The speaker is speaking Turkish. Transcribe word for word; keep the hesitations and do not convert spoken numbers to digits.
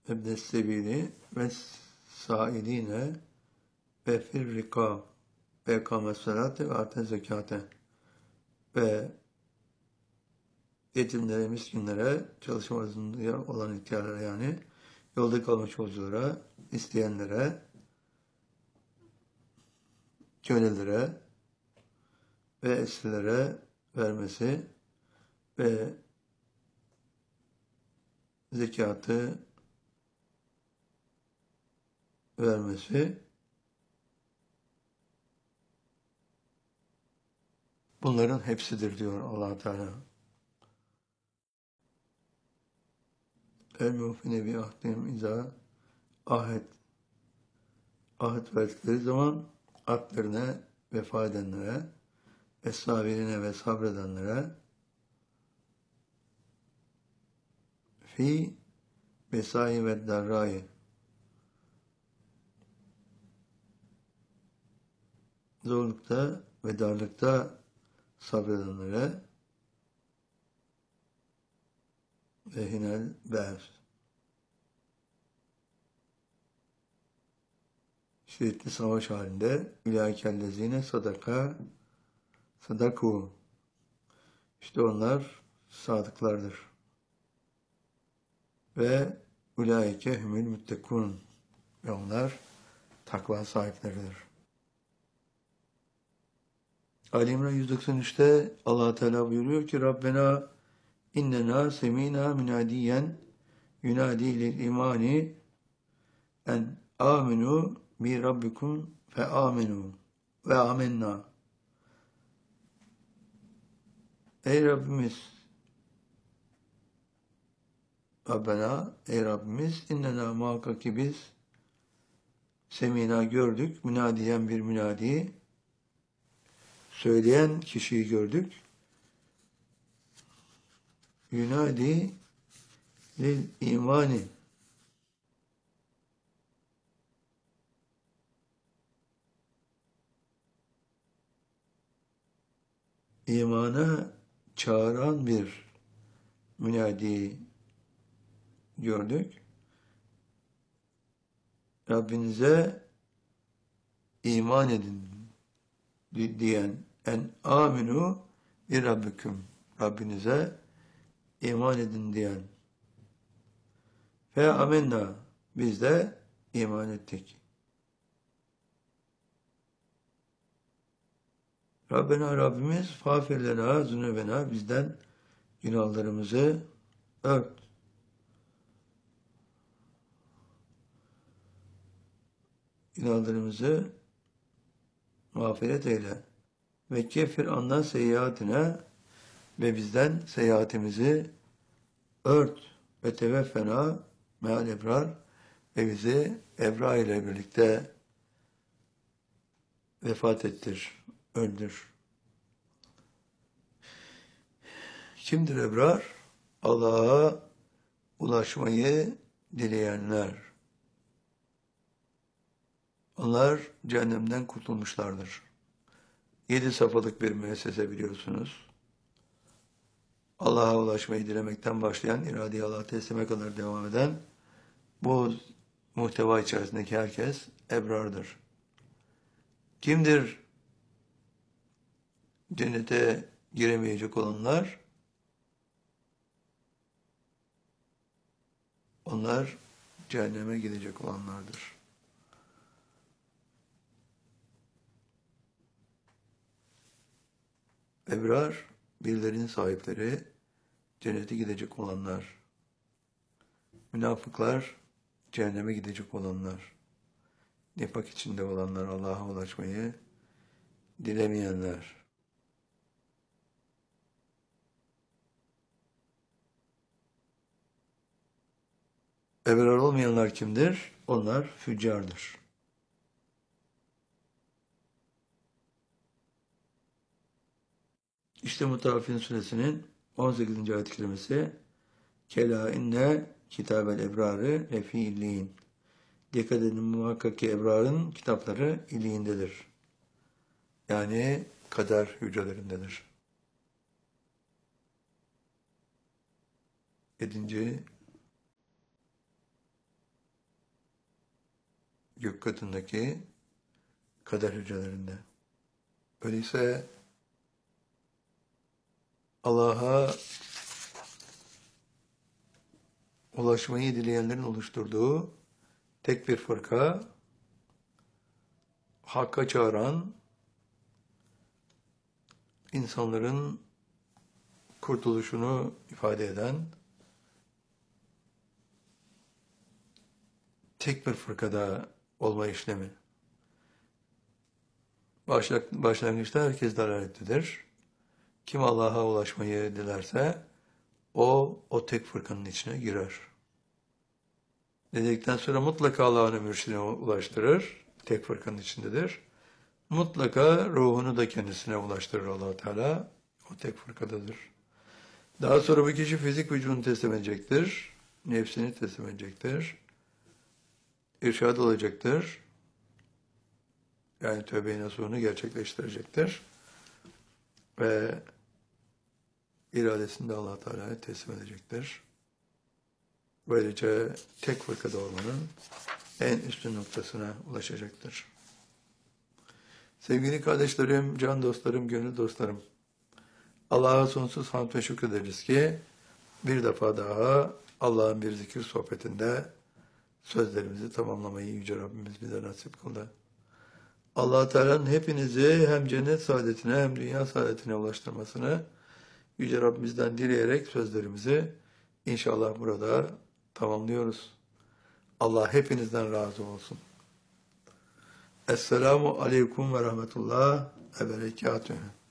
ebdessebili ve sailine ve firrika ve ekamet salate ve ate zekate ve yetimlere, miskinlere, çalışma arasında olan ihtiyarlara yani yolda kalmış yolculara, isteyenlere, kölelere ve esirlere vermesi ve zekatı vermesi, bunların hepsidir diyor Allah Teala. El-mufine bi ahdihim izâ ahet ahet verdikleri zaman ahitlerine vefa edenlere, es-sabirine ve sabredenlere fi besai ve darrai zorlukta ve darlıkta sabredenlere ve hinel be'as şiddetli savaş halinde ülâkellezîne sadaka sadaku işte onlar sadıklardır. Ve ulaike humul muttekûn ve onlar takva sahipleridir. Ali İmran yüz doksan üçte Allah Teala buyuruyor ki Rabbena innena semina münadiyen yunadi lil imani en aminu bi rabbikum fe aminu ve amenna. Ey Rabbimiz Rabbena, ey Rabbimiz, innena muhakkak ki biz semina gördük, münadiyen bir münadi, söyleyen kişiyi gördük. Yunadi lil imani. İmana çağıran bir münadi gördük. Rabbinize iman edin diyen en aminu bir Rabbiküm. Rabbinize iman edin diyen. Fe amenna. Biz de iman ettik. Rabbena Rabbimiz fâfirlena zünübena bizden günahlarımızı ört. Günahlarımızı mağfiret eyle. Ve kefir andan seyyiatine ve bizden seyyiatimizi ört. Ve teveffena meal ebrar ve bizi ebrar ile birlikte vefat ettir, öldür. Kimdir ebrar? Allah'a ulaşmayı dileyenler. Onlar cehennemden kurtulmuşlardır. Yedi safhalık bir müessese biliyorsunuz. Allah'a ulaşmayı dilemekten başlayan, iradeyi Allah'a teslime kadar devam eden bu muhteva içerisindeki herkes ebrardır. Kimdir cennete giremeyecek olanlar? Onlar cehenneme gidecek olanlardır. Ebrar, birlerin sahipleri, cennete gidecek olanlar. Münafıklar, cehenneme gidecek olanlar. Nifak içinde olanlar, Allah'a ulaşmayı dilemeyenler. Ebrar olmayanlar kimdir? Onlar füccardır. İşte Mutaffifin suresinin on sekizinci ayet-i kerimesi Kela inne kitabel ebrarı lefi illiğin. Dikkat edin muhakkak ki ebrarın kitapları illiğindedir. Yani kader hücrelerindedir. Yedinci gök katındaki kader hücrelerinde. Öyleyse Allah'a ulaşmayı dileyenlerin oluşturduğu tek bir fırka, Hakk'a çağıran, insanların kurtuluşunu ifade eden tek bir fırkada olma işlemi. Başlangıçta herkes dalalettedir. Kim Allah'a ulaşmayı dilerse o, o tek fırkanın içine girer. Dedikten sonra mutlaka Allah'ın mürşidine ulaştırır. Tek fırkanın içindedir. Mutlaka ruhunu da kendisine ulaştırır Allah Teala. O tek fırkadadır. Daha sonra bu kişi fizik vücudunu teslim edecektir. Nefsini teslim edecektir. İrşad olacaktır. Yani tövbe-i nasuhunu gerçekleştirecektir. Ve iradesini de Allah Teala'ya teslim edecektir. Böylece tek fırkada olmanın en üstün noktasına ulaşacaktır. Sevgili kardeşlerim, can dostlarım, gönül dostlarım, Allah'a sonsuz hamd ve şükrederiz ki bir defa daha Allah'ın bir zikir sohbetinde sözlerimizi tamamlamayı Yüce Rabbimiz bize nasip kıldı. Allah Teala'nın hepinizi hem cennet saadetine hem dünya saadetine ulaştırmasını Yüce Rabbimizden dileyerek sözlerimizi inşallah burada tamamlıyoruz. Allah hepinizden razı olsun. Esselamu Aleyküm ve Rahmetullah ve Berekatuhu.